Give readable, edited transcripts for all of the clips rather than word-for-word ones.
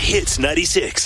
Hits 96.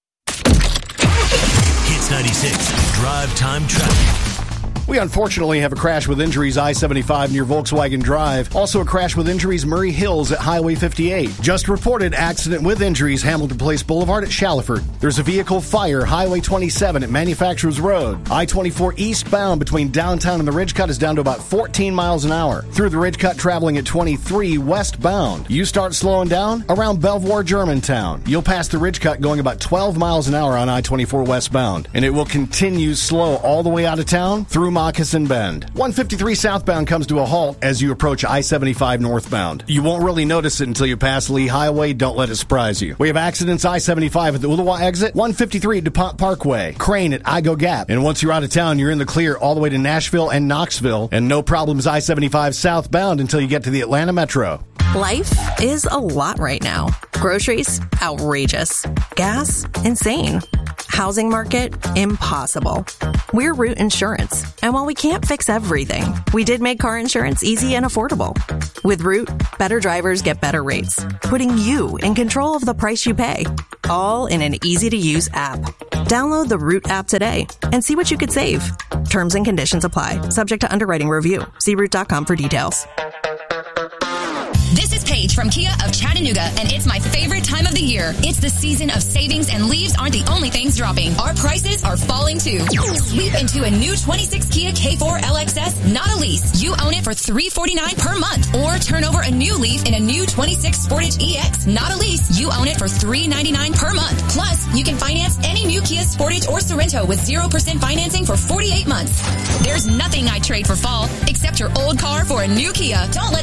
Hits 96. Drive time traffic. We unfortunately have a crash with injuries I-75 near Volkswagen Drive. Also a crash with injuries Murray Hills at Highway 58. Just reported accident with injuries Hamilton Place Boulevard at Shallowford. There's a vehicle fire Highway 27 at Manufacturers Road. I-24 eastbound between downtown and the Ridge Cut is down to about 14 miles an hour. Through the Ridge Cut traveling at 23 westbound. You start slowing down around Belvoir, Germantown. You'll pass the Ridge Cut going about 12 miles an hour on I-24 westbound. And it will continue slow all the way out of town through Moccasin Bend. 153 southbound comes to a halt as you approach I-75 northbound. You won't really notice it until you pass Lee Highway. Don't let it surprise you. We have accidents I-75 at the Ooltewah exit, 153 at DuPont Parkway, Crane at Igo Gap. And once you're out of town, you're in the clear all the way to Nashville and Knoxville. And no problems I-75 southbound until you get to the Atlanta Metro. Life is a lot right now. Groceries, outrageous. Gas, insane. Housing market, impossible. We're Root Insurance, and while we can't fix everything, we did make car insurance easy and affordable. With Root, better drivers get better rates, putting you in control of the price you pay, all in an easy-to-use app. Download the Root app today and see what you could save. Terms and conditions apply, subject to underwriting review. See Root.com for details. This is Paige from Kia of Chattanooga, and it's my favorite time of the year. It's the season of savings, and leaves aren't the only things dropping. Our prices are falling, too. Sweep into a new 26 Kia K4 LXS, not a lease. You own it for $349 per month. Or turn over a new leaf in a new 26 Sportage EX, not a lease. You own it for $399 per month. Plus, you can finance any new Kia Sportage or Sorento with 0% financing for 48 months. There's nothing I'd trade for fall, except your old car for a new Kia. Don't let